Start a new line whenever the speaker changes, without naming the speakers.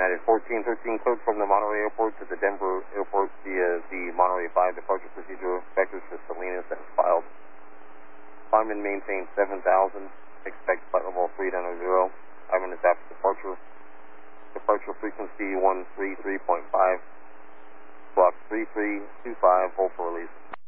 United 1413 cleared from the Monterey Airport to the Denver Airport via the Monterey 5 departure procedure. Vectors to Salinas as filed. Climb and maintain 7,000. Expect flight level 390. 5 minutes after departure. Departure frequency 133.5. Block 3325. Hold for release.